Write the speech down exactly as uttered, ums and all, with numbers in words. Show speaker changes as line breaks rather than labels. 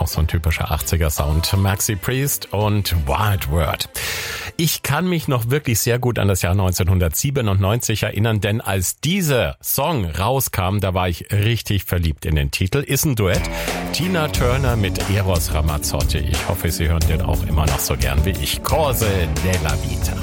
Auch so ein typischer achtziger-Sound. Maxi Priest und Wild World. Ich kann mich noch wirklich sehr gut an das Jahr neunzehnhundertsiebenundneunzig erinnern, denn als dieser Song rauskam, da war ich richtig verliebt in den Titel. Ist ein Duett. Tina Turner mit Eros Ramazzotti. Ich hoffe, Sie hören den auch immer noch so gern wie ich. Cose della Vita.